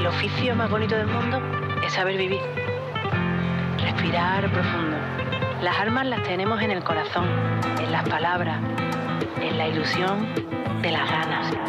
el oficio más bonito del mundo es saber vivir. Respirar profundo. Las armas las tenemos en el corazón, en las palabras, en la ilusión de las ganas.